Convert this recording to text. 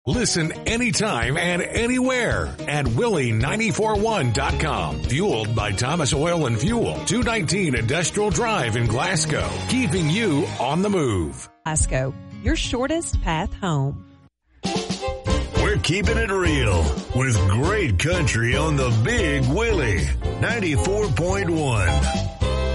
Listen anytime and anywhere at Willie941.com. Fueled by Thomas Oil and Fuel, 219 Industrial Drive in Glasgow. Keeping you on the move. Glasgow, your shortest path home. We're keeping it real with great country on the Big Willie 94.1.